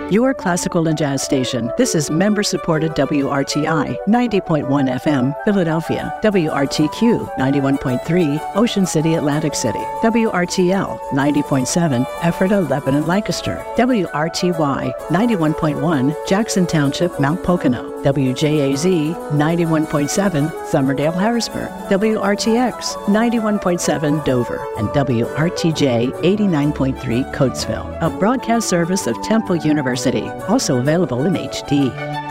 your classical and jazz station. This is member-supported WRTI 90.1 FM, Philadelphia, WRTQ 91.3, Ocean City, Atlantic City, WRTL 90.7, Ephrata, Lebanon, Lancaster, WRTY 91.1, Jackson Township, Mount Pocono, WJAZ 91.7, Summerdale, Harrisburg, WRTX 91.7, Dover, and WRTJ 89.3, Coatesville, a broadcast service of Temple University, also available in HD.